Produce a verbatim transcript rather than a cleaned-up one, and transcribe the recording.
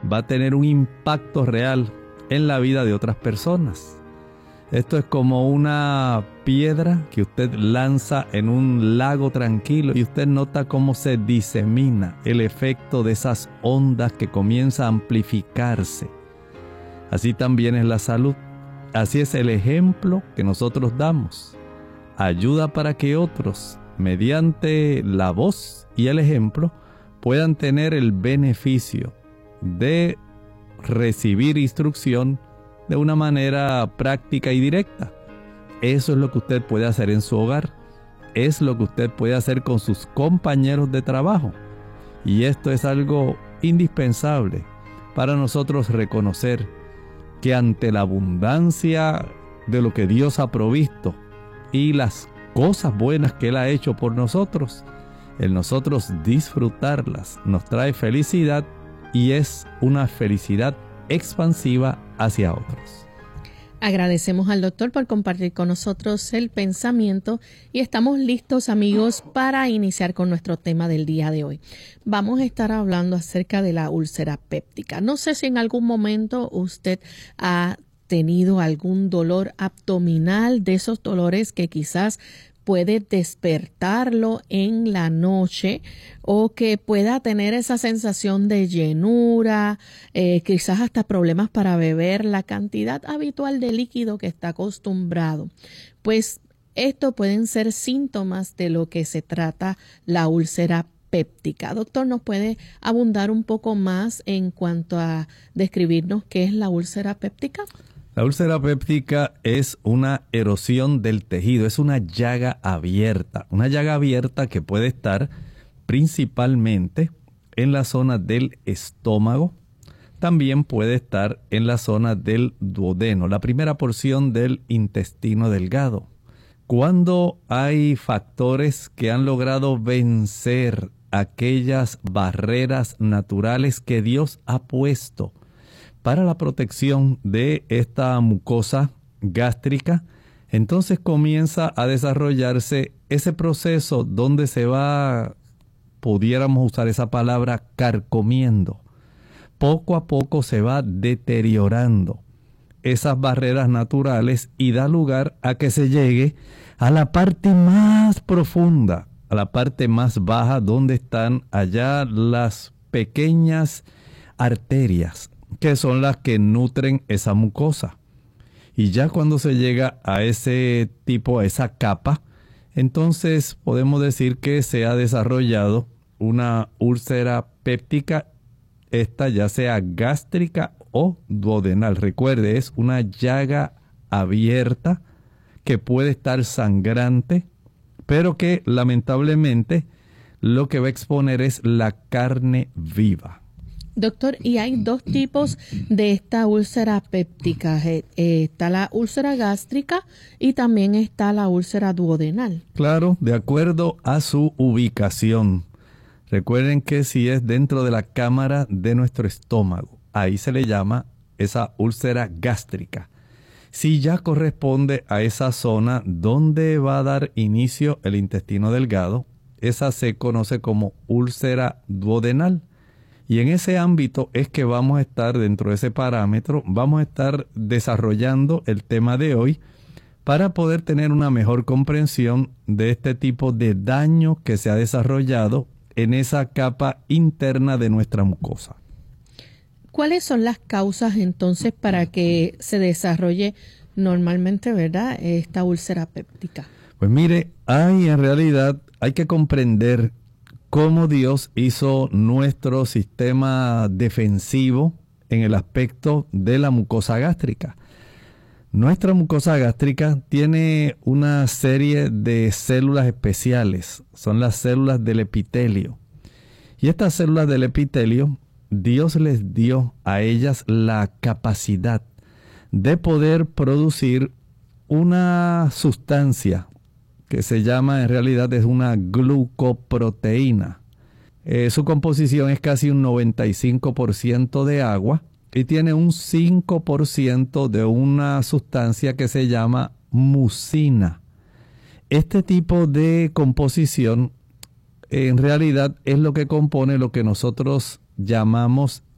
va a tener un impacto real en la vida de otras personas. Esto es como una piedra que usted lanza en un lago tranquilo y usted nota cómo se disemina el efecto de esas ondas que comienza a amplificarse. Así también es la salud. Así es el ejemplo que nosotros damos. Ayuda para que otros, mediante la voz y el ejemplo, puedan tener el beneficio de recibir instrucción de una manera práctica y directa. Eso es lo que usted puede hacer en su hogar. Es lo que usted puede hacer con sus compañeros de trabajo. Y esto es algo indispensable para nosotros reconocer que ante la abundancia de lo que Dios ha provisto y las cosas buenas que Él ha hecho por nosotros, el nosotros disfrutarlas nos trae felicidad y es una felicidad expansiva hacia otros. Agradecemos al doctor por compartir con nosotros el pensamiento y estamos listos, amigos, para iniciar con nuestro tema del día de hoy. Vamos a estar hablando acerca de la úlcera péptica. No sé si en algún momento usted ha tenido algún dolor abdominal, de esos dolores que quizás puede despertarlo en la noche o que pueda tener esa sensación de llenura, eh, quizás hasta problemas para beber la cantidad habitual de líquido que está acostumbrado. Pues esto pueden ser síntomas de lo que se trata la úlcera péptica. Doctor, ¿nos puede abundar un poco más en cuanto a describirnos qué es la úlcera péptica? La úlcera péptica es una erosión del tejido, es una llaga abierta, una llaga abierta que puede estar principalmente en la zona del estómago, también puede estar en la zona del duodeno, la primera porción del intestino delgado. Cuando hay factores que han logrado vencer aquellas barreras naturales que Dios ha puesto para la protección de esta mucosa gástrica, entonces comienza a desarrollarse ese proceso donde se va, pudiéramos usar esa palabra, carcomiendo. Poco a poco se va deteriorando esas barreras naturales y da lugar a que se llegue a la parte más profunda, a la parte más baja, donde están allá las pequeñas arterias, que son las que nutren esa mucosa. Y ya cuando se llega a ese tipo, a esa capa, entonces podemos decir que se ha desarrollado una úlcera péptica, esta ya sea gástrica o duodenal. Recuerde, es una llaga abierta que puede estar sangrante, pero que lamentablemente lo que va a exponer es la carne viva. Doctor, y hay dos tipos de esta úlcera péptica. Eh, eh, está la úlcera gástrica y también está la úlcera duodenal. Claro, de acuerdo a su ubicación. Recuerden que si es dentro de la cámara de nuestro estómago, ahí se le llama esa úlcera gástrica. Si ya corresponde a esa zona donde va a dar inicio el intestino delgado, esa se conoce como úlcera duodenal. Y en ese ámbito es que vamos a estar, dentro de ese parámetro, vamos a estar desarrollando el tema de hoy para poder tener una mejor comprensión de este tipo de daño que se ha desarrollado en esa capa interna de nuestra mucosa. ¿Cuáles son las causas entonces para que se desarrolle normalmente, verdad, esta úlcera péptica? Pues mire, hay en realidad, hay que comprender cómo Dios hizo nuestro sistema defensivo en el aspecto de la mucosa gástrica. Nuestra mucosa gástrica tiene una serie de células especiales, son las células del epitelio. Y estas células del epitelio, Dios les dio a ellas la capacidad de poder producir una sustancia que se llama, en realidad es una glucoproteína. Eh, su composición es casi un noventa y cinco por ciento de agua y tiene un cinco por ciento de una sustancia que se llama mucina. Este tipo de composición en realidad es lo que compone lo que nosotros llamamos